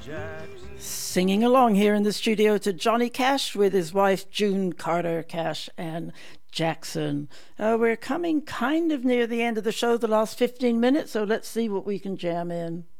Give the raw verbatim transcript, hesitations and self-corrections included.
Singing along here in the studio to Johnny Cash with his wife June Carter Cash and Jackson. Uh, we're coming kind of near the end of the show, the last fifteen minutes, so let's see what we can jam in.